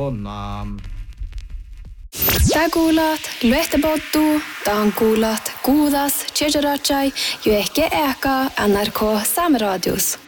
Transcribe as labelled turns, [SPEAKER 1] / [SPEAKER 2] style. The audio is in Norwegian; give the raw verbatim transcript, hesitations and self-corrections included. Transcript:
[SPEAKER 1] Sonam.
[SPEAKER 2] Tagulat, luettebottu, tangulat, kuudas, tjejerachai, jo ehkä eka N R K Sameradius.